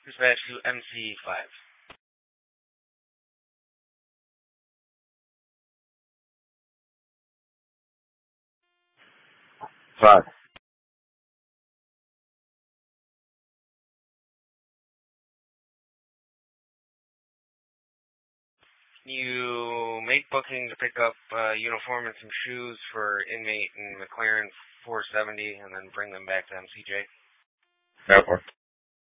Dispatch to MC5. Five. You make booking to pick up uniform and some shoes for inmate in McLaren 470 and then bring them back to MCJ. Airport.